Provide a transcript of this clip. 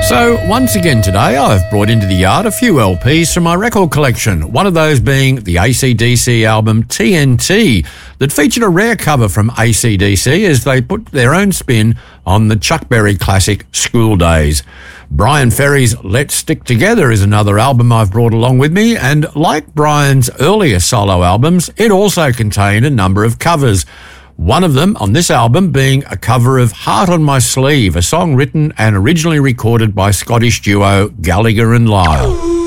So, once again today, I've brought into the yard a few LPs from my record collection, one of those being the AC/DC album TNT, that featured a rare cover from AC/DC as they put their own spin on the Chuck Berry classic School Days. Brian Ferry's Let's Stick Together is another album I've brought along with me, and like Brian's earlier solo albums, it also contained a number of covers. One of them on this album being a cover of Heart on My Sleeve, a song written and originally recorded by Scottish duo Gallagher and Lyle.